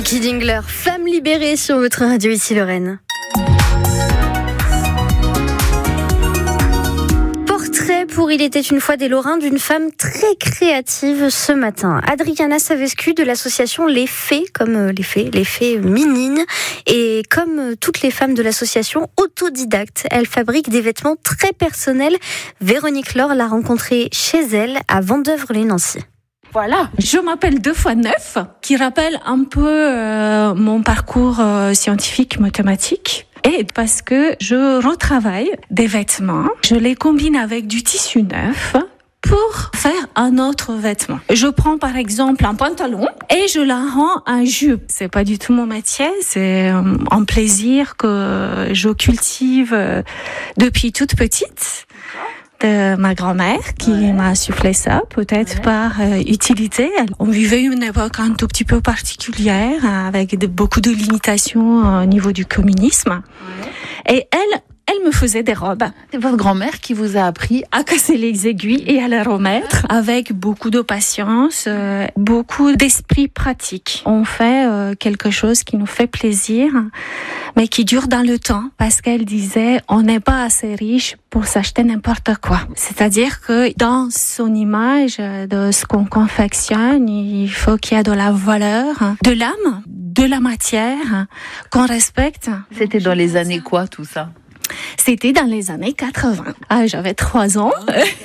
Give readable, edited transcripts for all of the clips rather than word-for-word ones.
Frankie Dingler, femme libérée sur votre radio ici Lorraine. Portrait pour Il était une fois des Lorrains d'une femme très créative ce matin. Adriana Savescu de l'association Les Fées, comme les fées minines. Et comme toutes les femmes de l'association, autodidacte, elle fabrique des vêtements très personnels. Véronique Laure l'a rencontrée chez elle à Vendeuvre-les-Nancy. Voilà, je m'appelle 2x9, qui rappelle un peu mon parcours scientifique mathématique. Et parce que je retravaille des vêtements, je les combine avec du tissu neuf pour faire un autre vêtement. Je prends par exemple un pantalon et je la rends en jupe. C'est pas du tout mon métier, c'est un plaisir que je cultive depuis toute petite. De ma grand-mère qui m'a soufflé ça, peut-être par utilité. On vivait une époque un tout petit peu particulière avec beaucoup de limitations au niveau du communisme. Et elle me faisait des robes. C'est votre grand-mère qui vous a appris à casser les aiguilles et à les remettre avec beaucoup de patience, beaucoup d'esprit pratique. On fait quelque chose qui nous fait plaisir, mais qui dure dans le temps, parce qu'elle disait on n'est pas assez riche pour s'acheter n'importe quoi. C'est-à-dire que dans son image de ce qu'on confectionne, il faut qu'il y ait de la valeur, de l'âme, de la matière, qu'on respecte. C'était dans les années quoi tout ça ? C'était dans les années 80. J'avais 3 ans.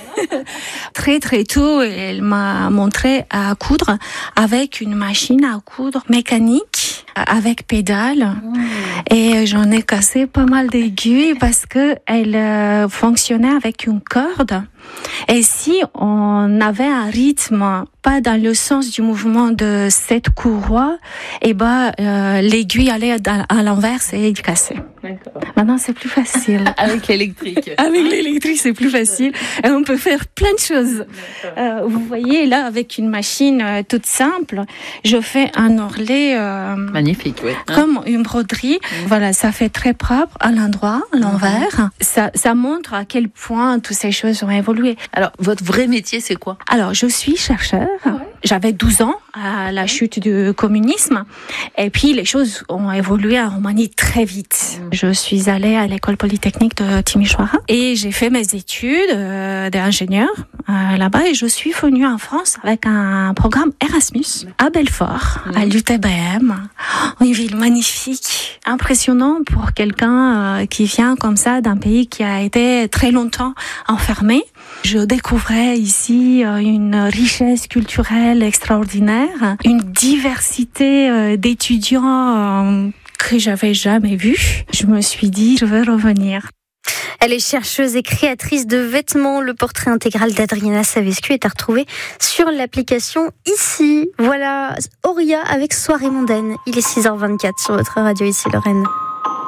Très très tôt, elle m'a montré à coudre avec une machine à coudre mécanique, avec pédale. Et j'en ai cassé pas mal d'aiguilles parce que elle fonctionnait avec une corde. Et si on avait un rythme pas dans le sens du mouvement de cette courroie, l'aiguille allait à l'envers et il cassait. D'accord. Maintenant, c'est plus facile. Avec l'électrique. Avec l'électrique, c'est plus facile. Et on peut faire plein de choses. Vous voyez, là, avec une machine toute simple, je fais un ourlet magnifique, oui. Comme une broderie. Voilà, ça fait très propre à l'endroit, à l'envers. Ça montre à quel point toutes ces choses ont évolué. Alors, votre vrai métier, c'est quoi ? Alors, je suis chercheur. J'avais 12 ans à la chute du communisme. Et puis, les choses ont évolué en Roumanie très vite. Je suis allée à l'école polytechnique de Timișoara et j'ai fait mes études d'ingénieur là-bas et je suis venue en France avec un programme Erasmus à Belfort, à l'UTBM. Une ville magnifique, impressionnant pour quelqu'un qui vient comme ça d'un pays qui a été très longtemps enfermé. Je découvrais ici une richesse culturelle extraordinaire, une diversité d'étudiants que j'avais jamais vue. Je me suis dit, je veux revenir. Elle est chercheuse et créatrice de vêtements. Le portrait intégral d'Adriana Savescu est à retrouver sur l'application ici. Voilà, Auria avec Soirée mondaine. Il est 6h24 sur votre radio ici Lorraine.